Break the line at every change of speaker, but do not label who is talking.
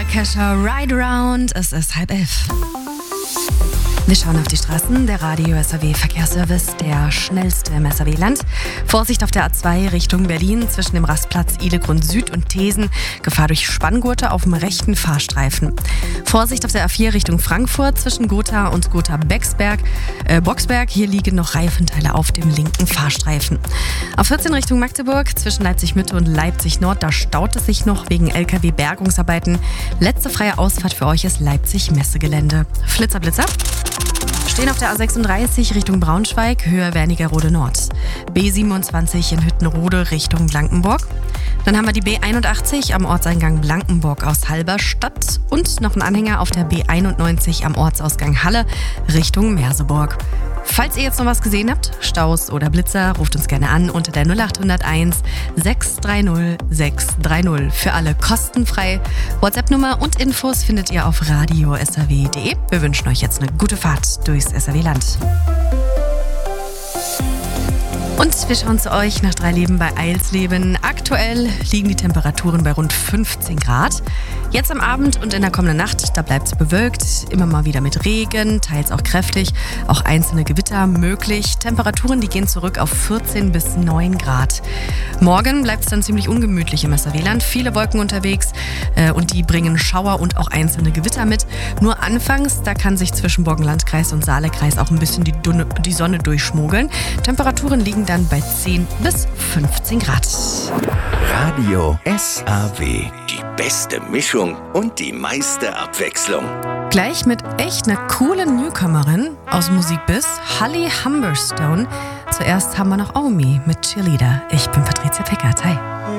Kesha Ride Around. Es ist 10:30. Wir schauen auf die Straßen. Der Radio SAW Verkehrsservice, der schnellste im SAW-Land. Vorsicht auf der A2 Richtung Berlin zwischen dem Rastplatz Idegrund Süd und Thesen. Gefahr durch Spanngurte auf dem rechten Fahrstreifen. Vorsicht auf der A4 Richtung Frankfurt zwischen Gotha und Gotha-Boxberg. Hier liegen noch Reifenteile auf dem linken Fahrstreifen. Auf 14 Richtung Magdeburg zwischen Leipzig-Mitte und Leipzig-Nord. Da staut es sich noch wegen LKW-Bergungsarbeiten. Letzte freie Ausfahrt für euch ist Leipzig-Messegelände. Flitzer, Blitzer. Stehen auf der A36 Richtung Braunschweig, Höhe Wernigerode Nord. B27 in Hüttenrode Richtung Blankenburg. Dann haben wir die B81 am Ortseingang Blankenburg aus Halberstadt und noch einen Anhänger auf der B91 am Ortsausgang Halle Richtung Merseburg. Falls ihr jetzt noch was gesehen habt, Staus oder Blitzer, ruft uns gerne an unter der 0801 630 630. Für alle kostenfrei. WhatsApp-Nummer und Infos findet ihr auf radio.srw.de. Wir wünschen euch jetzt eine gute Fahrt durchs SAW-Land. Und wir schauen zu euch nach 3 Leben bei Eilsleben. Aktuell liegen die Temperaturen bei rund 15 Grad. Jetzt am Abend und in der kommenden Nacht, da bleibt es bewölkt, immer mal wieder mit Regen, teils auch kräftig, auch einzelne Gewitter möglich. Temperaturen, die gehen zurück auf 14 bis 9 Grad. Morgen bleibt es dann ziemlich ungemütlich im SAW-Land. Viele Wolken unterwegs und die bringen Schauer und auch einzelne Gewitter mit. Nur anfangs, da kann sich zwischen Burgenlandkreis und Saalekreis auch ein bisschen die Sonne durchschmuggeln. Temperaturen liegen dann bei 10 bis 15 Grad.
Radio SAW. Die beste Mischung und die meiste Abwechslung.
Gleich mit echt einer coolen Newcomerin aus Musikbiss, Holly Humberstone. Zuerst haben wir noch Omi mit Cheerleader. Ich bin Patricia Pickert. Hi.